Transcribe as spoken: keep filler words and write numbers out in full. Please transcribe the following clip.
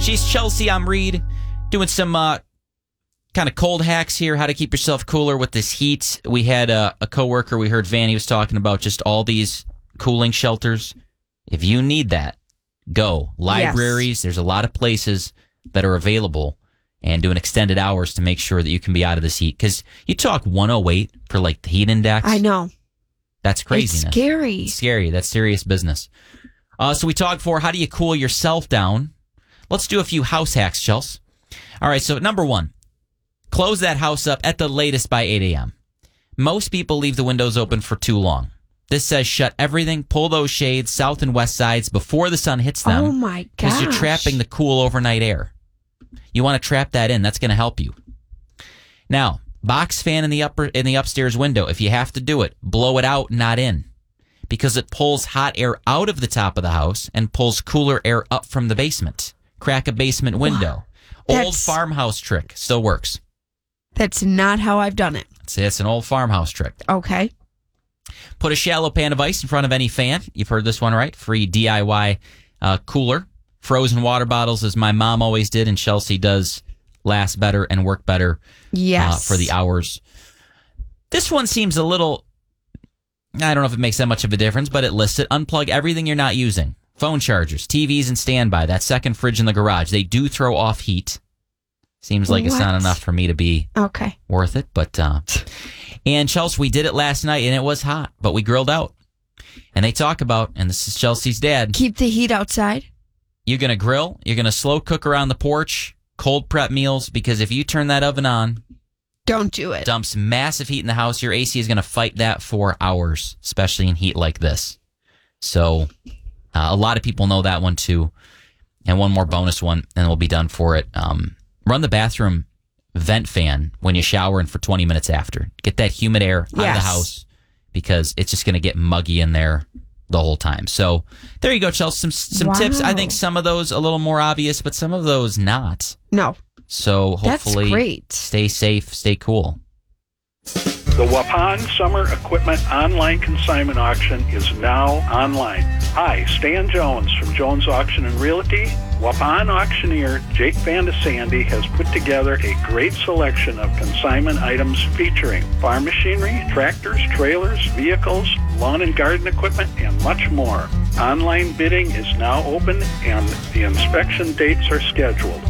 She's Chelsea. I'm Reed. Doing some uh, kind of cold hacks here, how to keep yourself cooler with this heat. We had a, a coworker, we heard Vanny was talking about just all these cooling shelters. If you need that, go. Libraries, yes. There's a lot of places that are available and doing extended hours to make sure that you can be out of this heat. Because you talk one oh eight for like the heat index. I know. That's craziness. It's scary. It's scary. That's serious business. Uh, so we talked for how do you cool yourself down. Let's do a few house hacks, Chels. All right, so number one, close that house up at the latest by eight a.m. Most people leave the windows open for too long. This says shut everything, pull those shades, south and west sides before the sun hits them. Oh, my gosh. Because you're trapping the cool overnight air. You want to trap that in. That's going to help you. Now, box fan in the upper in the upstairs window. If you have to do it, blow it out, not in. Because it pulls hot air out of the top of the house and pulls cooler air up from the basement. Crack a basement window. Wow. Old farmhouse trick. Still works. That's not how I've done it. See, it's an old farmhouse trick. Okay. Put a shallow pan of ice in front of any fan. You've heard this one, right? Free D I Y uh, cooler. Frozen water bottles, as my mom always did, and Chelsea does, last better and work better yes. uh, for the hours. This one seems a little, I don't know if it makes that much of a difference, but it lists it. Unplug everything you're not using. Phone chargers, T Vs, and standby. That second fridge in the garage. They do throw off heat. Seems like what? It's not enough for me to be okay. worth it. But uh, and Chelsea, we did it last night, and it was hot, but we grilled out. And they talk about, and this is Chelsea's dad. Keep the heat outside. You're going to grill. You're going to slow cook around the porch, cold prep meals, because if you turn that oven on, don't do it. Dumps massive heat in the house. Your A C is going to fight that for hours, especially in heat like this. So uh, a lot of people know that one too. And one more bonus one, and we'll be done for it. Um, run the bathroom vent fan when you shower and for twenty minutes after. Get that humid air out yes. of the house because it's just going to get muggy in there the whole time. So there you go, Chelsea. Some some wow. tips. I think some of those a little more obvious, but some of those not. No. So hopefully, that's great. Stay safe, stay cool. The Waupun Summer Equipment Online Consignment Auction is now online. Hi, Stan Jones from Jones Auction and Realty. Waupun auctioneer Jake Van de Sandy has put together a great selection of consignment items featuring farm machinery, tractors, trailers, vehicles, lawn and garden equipment, and much more. Online bidding is now open and the inspection dates are scheduled.